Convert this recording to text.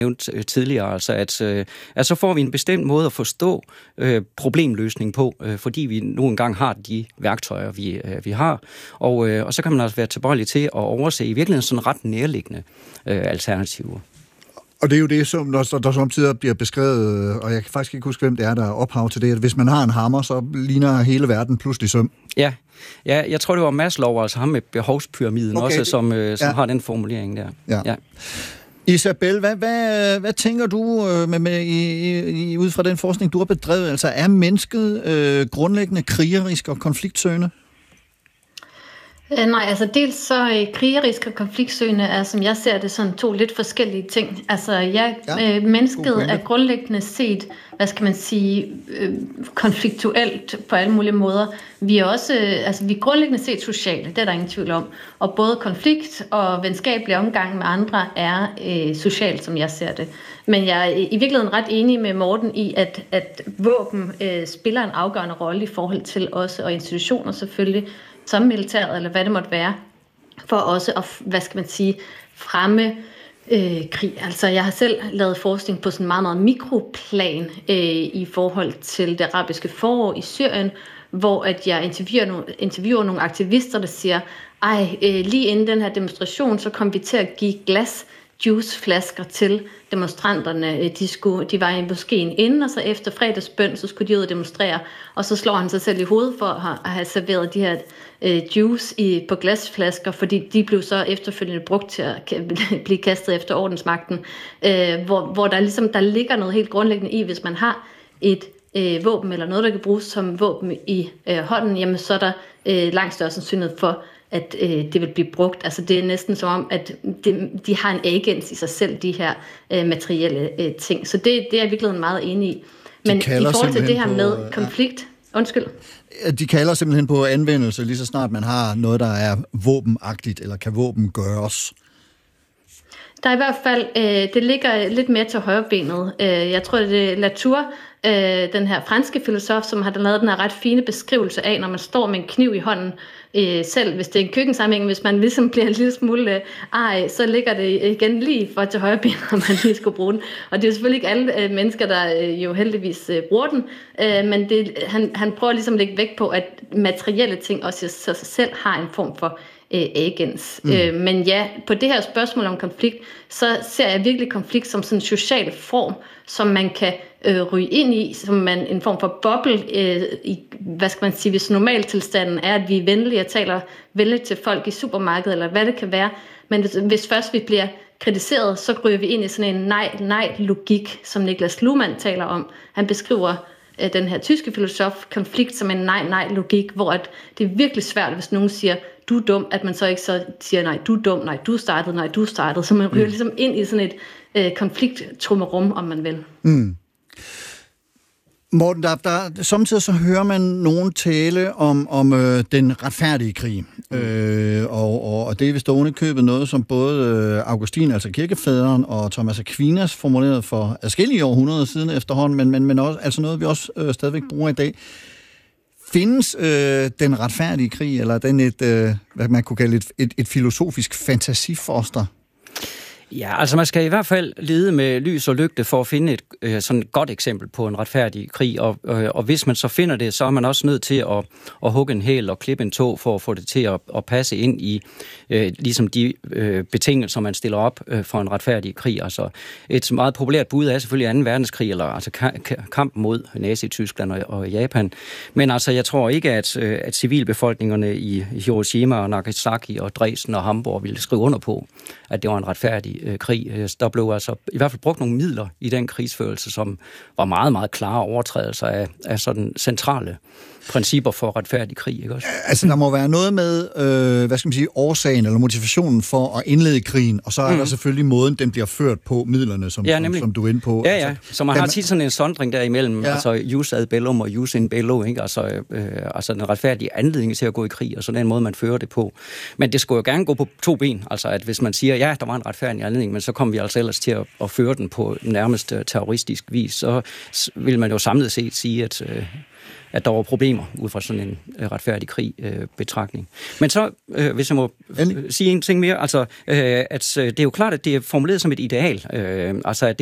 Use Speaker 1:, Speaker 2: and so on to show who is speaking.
Speaker 1: nævnte tidligere, altså at så får vi en bestemt måde at forstå problemløsning på, fordi vi nu engang har de værktøjer, vi har, og så kan man altså være tilbøjelig til at overse i virkeligheden sådan ret nærliggende alternativer.
Speaker 2: Og det er jo det, som der samtidig bliver beskrevet, og jeg kan faktisk ikke huske, hvem det er, der er ophav til det, at hvis man har en hammer, så ligner hele verden pludselig søm.
Speaker 1: Ja, jeg tror, det var Maslow, altså ham med behovspyramiden også, som har den formulering der. Ja.
Speaker 2: Isabel, hvad tænker du ud fra den forskning, du har bedrevet? Altså, er mennesket grundlæggende krigerisk og konfliktsøgende?
Speaker 3: Nej, altså dels så krigerisk og konfliktsøgende er, som jeg ser det, sådan to lidt forskellige ting. Altså mennesket er grundlæggende set, hvad skal man sige, konfliktuelt på alle mulige måder. Vi er også, vi er grundlæggende set sociale, det er der ingen tvivl om. Og både konflikt og venskabelig omgang med andre er socialt, som jeg ser det. Men jeg er i virkeligheden ret enig med Morten i, at våben spiller en afgørende rolle i forhold til også, og institutioner selvfølgelig, som militæret, eller hvad det måtte være, for også at, hvad skal man sige, fremme krig. Altså, jeg har selv lavet forskning på sådan meget, meget mikroplan i forhold til det arabiske forår i Syrien, hvor at jeg interviewer nogle aktivister, der siger, lige inden den her demonstration, så kom vi til at give juiceflasker til demonstranterne. De var i moskeen inden, og så efter fredagsbøn, så skulle de ud og demonstrere, og så slår han sig selv i hovedet for at have serveret de her juice på glasflasker, fordi de blev så efterfølgende brugt til at blive kastet efter ordensmagten, hvor der ligger noget helt grundlæggende i, hvis man har et våben eller noget, der kan bruges som våben i hånden, jamen så er der langt større sandsynlighed for, at det vil blive brugt. Altså det er næsten som om, at de har en agens i sig selv, de her materielle ting. Så det er jeg virkelig meget enig i. Men i forhold til det her med konflikt... Undskyld.
Speaker 2: De kalder simpelthen på anvendelse, lige så snart man har noget, der er våbenagtigt, eller kan våben gøres.
Speaker 3: Der er i hvert fald, det ligger lidt mere til højrebenet. Jeg tror, det er Latour, den her franske filosof, som har lavet den her ret fine beskrivelse af, når man står med en kniv i hånden, selv hvis det er en køkkensammenhæng, hvis man ligesom bliver en lille smule så ligger det igen lige for til højrebenet, når man lige skulle bruge den. Og det er jo selvfølgelig ikke alle mennesker, der jo heldigvis bruger den, men han prøver ligesom at lægge vægt på, at materielle ting også i sig selv har en form for agens. Men ja, på det her spørgsmål om konflikt, så ser jeg virkelig konflikt som sådan en social form, som man kan ryge ind i, som en form for boble i, hvad skal man sige, hvis normaltilstanden er, at vi er venlige og taler venligt til folk i supermarkedet, eller hvad det kan være. Men hvis først vi bliver kritiseret, så ryger vi ind i sådan en nej-logik, som Niklas Luhmann taler om. Han beskriver den her tyske filosof konflikt som en nej-logik, hvor at det er virkelig svært, hvis nogen siger, du er dum, at man så ikke så siger, nej, du er dum, nej, du startede. Så man ryger ligesom ind i sådan et konflikttrummerum, om man vil.
Speaker 2: Morten, der samtidig så hører man nogen tale om den retfærdige krig. Og det er vist ovenikøbet noget, som både Augustin, altså kirkefaderen, og Thomas Aquinas formulerede for adskillige århundreder siden efterhånden, men også, altså noget, vi også stadigvæk bruger i dag. Findes den retfærdige krig, eller den hvad man kunne kalde et filosofisk fantasifoster?
Speaker 1: Ja, altså man skal i hvert fald lede med lys og lygte for at finde sådan et godt eksempel på en retfærdig krig, og hvis man så finder det, så er man også nødt til at hugge en hæl og klippe en tå for at få det til at passe ind i ligesom de betingelser, man stiller op for en retfærdig krig. Altså et meget populært bud er selvfølgelig 2. verdenskrig, eller altså kampen mod Nazi-Tyskland og Japan. Men altså jeg tror ikke, at civilbefolkningerne i Hiroshima og Nagasaki og Dresden og Hamburg ville skrive under på, at det var en retfærdig krig. Der blev altså i hvert fald brugt nogle midler i den krigsførelse, som var meget, meget klare overtrædelser af sådan centrale principper for retfærdig krig, ikke også?
Speaker 2: Altså, der må være noget med, hvad skal man sige, årsagen eller motivationen for at indlede krigen, og så er der selvfølgelig måden, den bliver ført på, midlerne, som du er inde på.
Speaker 1: Ja, altså, så man har tit sådan en sondring derimellem, altså jus ad bellum og jus in bello, ikke? Altså den retfærdige anledning til at gå i krig, og så den måde, man fører det på. Men det skulle jo gerne gå på 2 ben, altså at hvis man siger, ja, der var en retfærdig handling, men så kom vi altså ellers til at føre den på nærmest terroristisk vis, så vil man jo samlet set sige, at der var problemer ud fra sådan en retfærdig krig-betragtning. Men så, hvis jeg må sige en ting mere, altså, at det er jo klart, at det er formuleret som et ideal, altså at